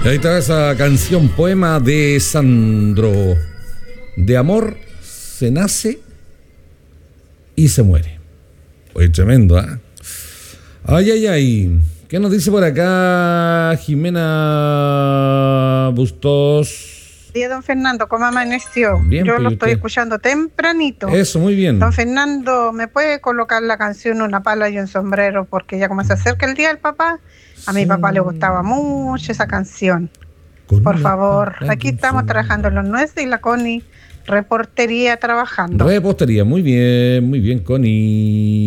Y ahí está esa canción, poema de Sandro. De amor se nace y se muere. Oye, tremendo, ¿eh? Ay, ay, ay. ¿Qué nos dice por acá Jimena Bustos? Sí, don Fernando, ¿cómo amaneció? Bien, yo lo pues, estoy usted. escuchando tempranito. Eso, muy bien. Don Fernando, ¿me puede colocar la canción Una pala y un sombrero? Porque ya como se acerca el día del papá, a mi papá le gustaba mucho esa canción. Por favor, aquí estamos trabajando los nueces y la Connie, reportería trabajando. Repostería, muy bien, Connie.